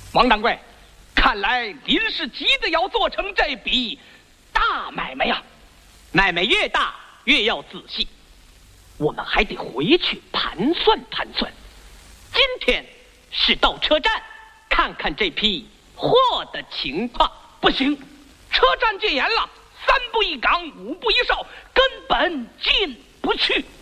王掌柜，看来您是急着要做成这笔大买卖呀。 买卖越大越要仔细，我们还得回去盘算盘算。今天是到车站看看这批货的情况。 不行，车站戒严了，3步一岗，5步一哨，根本进不去。